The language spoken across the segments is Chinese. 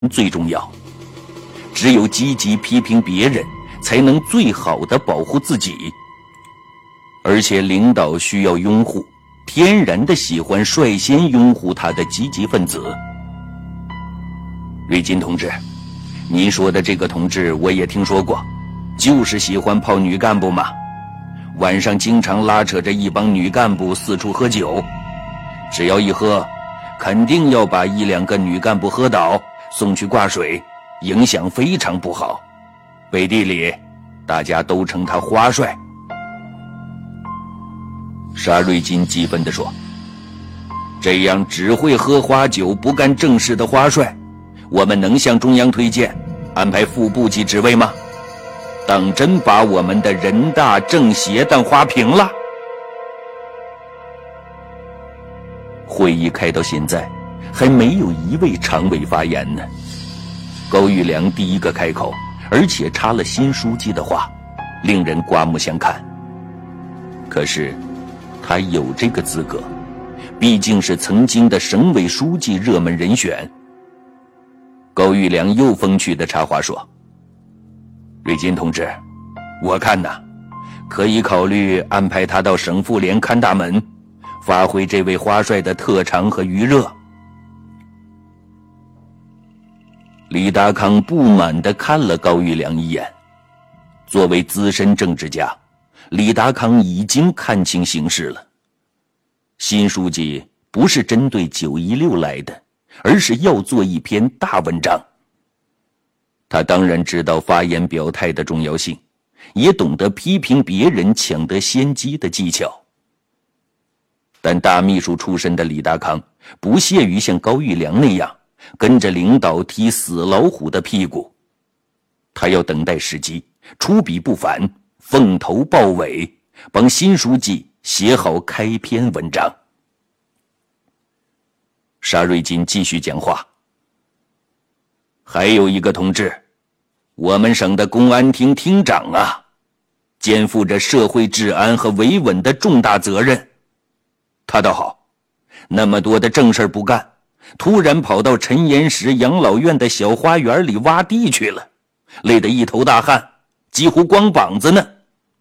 最重要。只有积极批评别人，才能最好的保护自己。而且领导需要拥护，天然的喜欢率先拥护他的积极分子。瑞金同志，您说的这个同志我也听说过，就是喜欢泡女干部嘛，晚上经常拉扯着一帮女干部四处喝酒，只要一喝，肯定要把一两个女干部喝倒，送去挂水，影响非常不好。背地里大家都称他花帅。沙瑞金激愤地说，这样只会喝花酒不干正事的花帅，我们能向中央推荐安排副部级职位吗？当真把我们的人大政协当花瓶了？会议开到现在还没有一位常委发言呢。高育良第一个开口，而且插了新书记的话，令人刮目相看。可是他有这个资格，毕竟是曾经的省委书记热门人选。高育良又风趣地插话说，瑞金同志，我看呐，可以考虑安排他到省妇联看大门，发挥这位花帅的特长和余热。李达康不满地看了高育良一眼。作为资深政治家，李达康已经看清形势了。新书记不是针对916来的，而是要做一篇大文章。他当然知道发言表态的重要性，也懂得批评别人抢得先机的技巧。但大秘书出身的李达康不屑于像高育良那样跟着领导踢死老虎的屁股，他要等待时机，出笔不凡，凤头豹尾，帮新书记写好开篇文章。沙瑞金继续讲话，还有一个同志，我们省的公安厅厅长啊，肩负着社会治安和维稳的重大责任。他倒好，那么多的正事不干，突然跑到陈岩石养老院的小花园里挖地去了，累得一头大汗，几乎光膀子呢。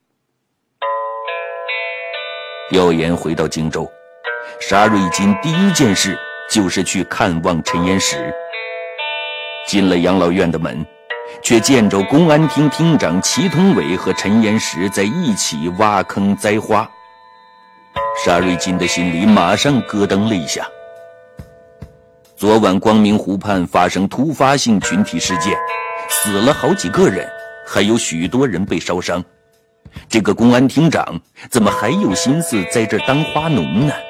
调研回到荆州，沙瑞金第一件事就是去看望陈岩石。进了养老院的门，却见着公安厅厅长祁同伟和陈岩石在一起挖坑栽花。沙瑞金的心里马上咯噔了一下。昨晚光明湖畔发生突发性群体事件，死了好几个人，还有许多人被烧伤。这个公安厅长怎么还有心思在这当花农呢？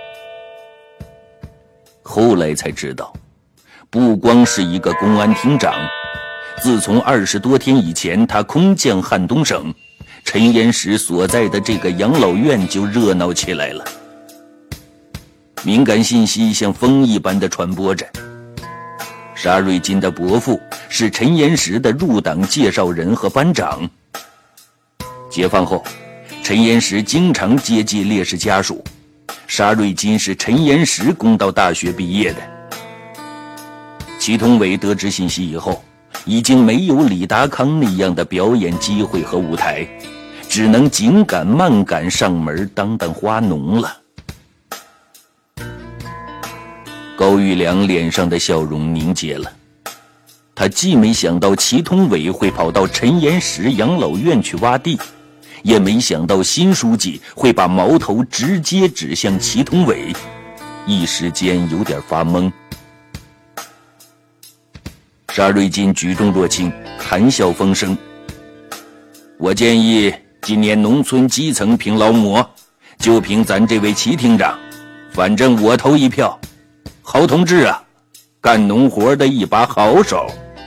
后来才知道，不光是一个公安厅长，自从20多天以前他空降汉东省，陈岩石所在的这个养老院就热闹起来了。敏感信息像风一般的传播着。沙瑞金的伯父是陈岩石的入党介绍人和班长。解放后，陈岩石经常接济烈士家属，沙瑞金是陈岩石供到大学毕业的。祁同伟得知信息以后，已经没有李达康那样的表演机会和舞台，只能紧赶慢赶上门当花农了。高育良脸上的笑容凝结了，他既没想到祁同伟会跑到陈岩石养老院去挖地，也没想到新书记会把矛头直接指向祁同伟，一时间有点发懵。沙瑞金举重若轻，谈笑风生。我建议今年农村基层评劳模就评咱这位祁厅长，反正我投一票。好同志啊，干农活的一把好手。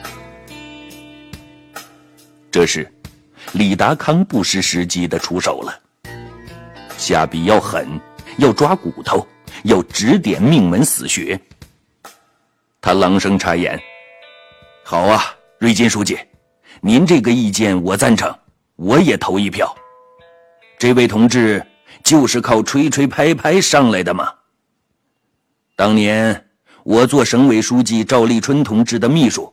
这时李达康不失时机地出手了，下笔要狠，要抓骨头，要指点命门死穴。他朗声插言，好啊，瑞金书记，您这个意见我赞成，我也投一票。这位同志就是靠吹吹拍拍上来的嘛。当年我做省委书记赵立春同志的秘书，